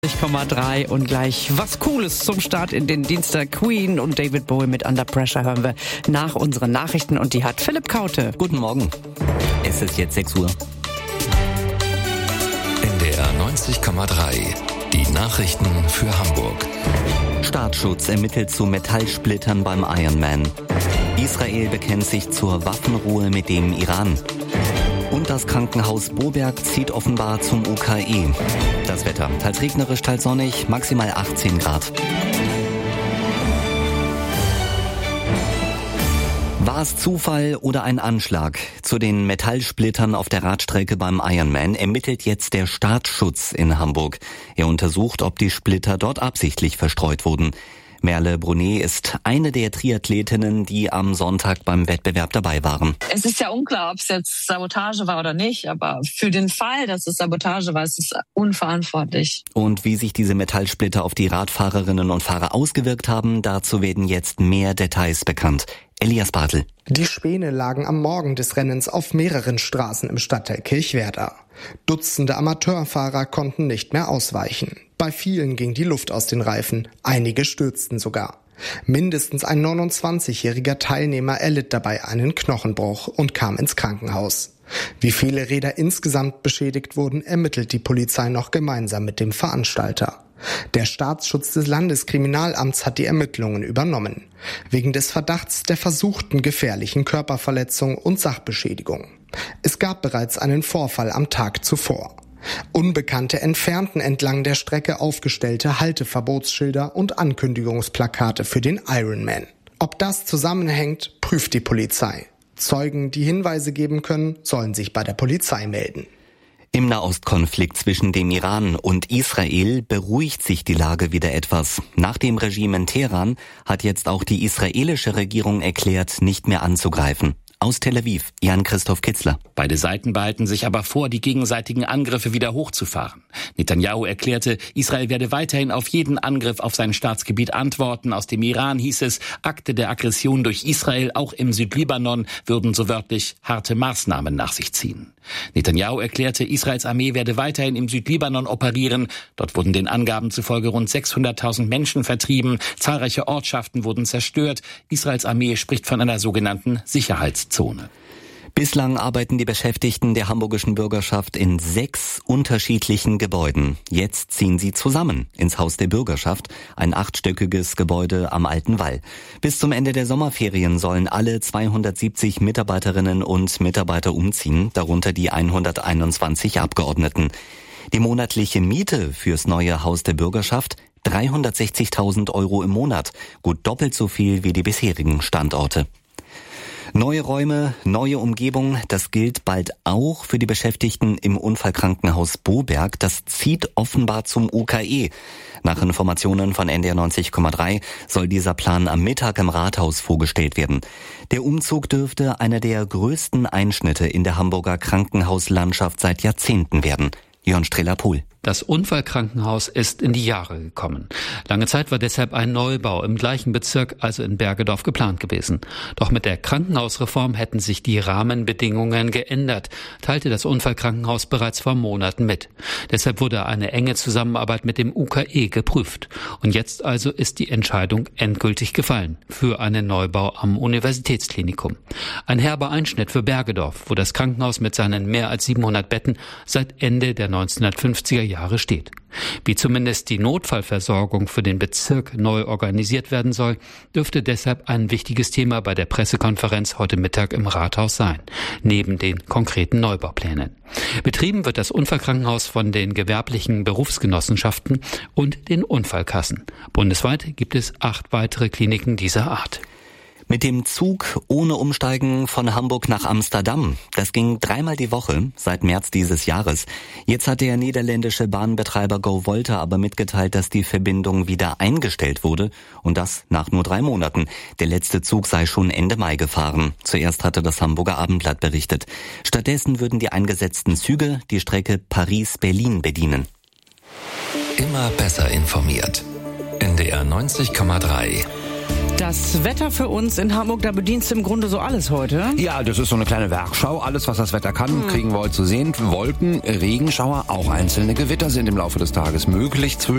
90,3 und gleich was Cooles zum Start in den Dienstag. Queen und David Bowie mit Under Pressure hören wir nach unseren Nachrichten und die hat Philipp Kaute. Guten Morgen. Es ist jetzt 6 Uhr. NDR 90,3. Die Nachrichten für Hamburg. Staatsschutz ermittelt zu Metallsplittern beim Ironman. Israel bekennt sich zur Waffenruhe mit dem Iran. Und das Krankenhaus Boberg zieht offenbar zum UKE. Das Wetter, teils regnerisch, teils sonnig, maximal 18 Grad. War es Zufall oder ein Anschlag? Zu den Metallsplittern auf der Radstrecke beim Ironman ermittelt jetzt der Staatsschutz in Hamburg. Er untersucht, ob die Splitter dort absichtlich verstreut wurden. Merle Brunet ist eine der Triathletinnen, die am Sonntag beim Wettbewerb dabei waren. Es ist ja unklar, ob es jetzt Sabotage war oder nicht, aber für den Fall, dass es Sabotage war, ist es unverantwortlich. Und wie sich diese Metallsplitter auf die Radfahrerinnen und Fahrer ausgewirkt haben, dazu werden jetzt mehr Details bekannt. Elias Bartel. Die Späne lagen am Morgen des Rennens auf mehreren Straßen im Stadtteil Kirchwerder. Dutzende Amateurfahrer konnten nicht mehr ausweichen. Bei vielen ging die Luft aus den Reifen, einige stürzten sogar. Mindestens ein 29-jähriger Teilnehmer erlitt dabei einen Knochenbruch und kam ins Krankenhaus. Wie viele Räder insgesamt beschädigt wurden, ermittelt die Polizei noch gemeinsam mit dem Veranstalter. Der Staatsschutz des Landeskriminalamts hat die Ermittlungen übernommen, wegen des Verdachts der versuchten gefährlichen Körperverletzung und Sachbeschädigung. Es gab bereits einen Vorfall am Tag zuvor. Unbekannte entfernten entlang der Strecke aufgestellte Halteverbotsschilder und Ankündigungsplakate für den Ironman. Ob das zusammenhängt, prüft die Polizei. Zeugen, die Hinweise geben können, sollen sich bei der Polizei melden. Im Nahostkonflikt zwischen dem Iran und Israel beruhigt sich die Lage wieder etwas. Nach dem Regime in Teheran hat jetzt auch die israelische Regierung erklärt, nicht mehr anzugreifen. Aus Tel Aviv, Jan-Christoph Kitzler. Beide Seiten behalten sich aber vor, die gegenseitigen Angriffe wieder hochzufahren. Netanyahu erklärte, Israel werde weiterhin auf jeden Angriff auf sein Staatsgebiet antworten. Aus dem Iran hieß es, Akte der Aggression durch Israel, auch im Südlibanon, würden so wörtlich harte Maßnahmen nach sich ziehen. Netanyahu erklärte, Israels Armee werde weiterhin im Südlibanon operieren. Dort wurden den Angaben zufolge rund 600.000 Menschen vertrieben. Zahlreiche Ortschaften wurden zerstört. Israels Armee spricht von einer sogenannten Sicherheitszone. Bislang arbeiten die Beschäftigten der hamburgischen Bürgerschaft in 6 unterschiedlichen Gebäuden. Jetzt ziehen sie zusammen ins Haus der Bürgerschaft, ein 8-stöckiges Gebäude am Alten Wall. Bis zum Ende der Sommerferien sollen alle 270 Mitarbeiterinnen und Mitarbeiter umziehen, darunter die 121 Abgeordneten. Die monatliche Miete fürs neue Haus der Bürgerschaft 360.000 € im Monat, gut doppelt so viel wie die bisherigen Standorte. Neue Räume, neue Umgebung, das gilt bald auch für die Beschäftigten im Unfallkrankenhaus Boberg. Das zieht offenbar zum UKE. Nach Informationen von NDR 90,3 soll dieser Plan am Mittag im Rathaus vorgestellt werden. Der Umzug dürfte einer der größten Einschnitte in der Hamburger Krankenhauslandschaft seit Jahrzehnten werden. Jörn Streller-Pohl. Das Unfallkrankenhaus ist in die Jahre gekommen. Lange Zeit war deshalb ein Neubau im gleichen Bezirk, also in Bergedorf, geplant gewesen. Doch mit der Krankenhausreform hätten sich die Rahmenbedingungen geändert, teilte das Unfallkrankenhaus bereits vor Monaten mit. Deshalb wurde eine enge Zusammenarbeit mit dem UKE geprüft. Und jetzt also ist die Entscheidung endgültig gefallen für einen Neubau am Universitätsklinikum. Ein herber Einschnitt für Bergedorf, wo das Krankenhaus mit seinen mehr als 700 Betten seit Ende der 1950er Jahre steht. Wie zumindest die Notfallversorgung für den Bezirk neu organisiert werden soll, dürfte deshalb ein wichtiges Thema bei der Pressekonferenz heute Mittag im Rathaus sein, neben den konkreten Neubauplänen. Betrieben wird das Unfallkrankenhaus von den gewerblichen Berufsgenossenschaften und den Unfallkassen. Bundesweit gibt es 8 weitere Kliniken dieser Art. Mit dem Zug ohne Umsteigen von Hamburg nach Amsterdam. Das ging 3-mal die Woche seit März dieses Jahres. Jetzt hat der niederländische Bahnbetreiber GoVolta aber mitgeteilt, dass die Verbindung wieder eingestellt wurde. Und das nach nur 3 Monaten. Der letzte Zug sei schon Ende Mai gefahren. Zuerst hatte das Hamburger Abendblatt berichtet. Stattdessen würden die eingesetzten Züge die Strecke Paris-Berlin bedienen. Immer besser informiert. NDR 90,3. Das Wetter für uns in Hamburg, da bedienst du im Grunde so alles heute. Ja, das ist so eine kleine Werkschau. Alles, was das Wetter kann, kriegen wir heute zu sehen. Wolken, Regenschauer, auch einzelne Gewitter sind im Laufe des Tages möglich.